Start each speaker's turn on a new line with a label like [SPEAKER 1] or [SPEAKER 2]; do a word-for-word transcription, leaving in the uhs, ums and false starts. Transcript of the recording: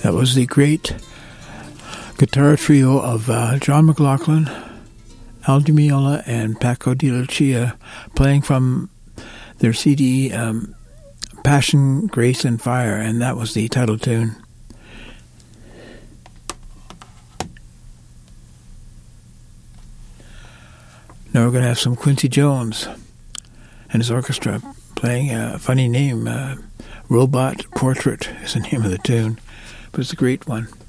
[SPEAKER 1] That was the great guitar trio of uh, John McLaughlin, Al Di Meola, and Paco de Lucia, playing from their C D um, Passion, Grace, and Fire, and that was the title tune. Now we're going to have some Quincy Jones and his orchestra playing a funny name, uh, Robot Portrait is the name of the tune, but it's a great one.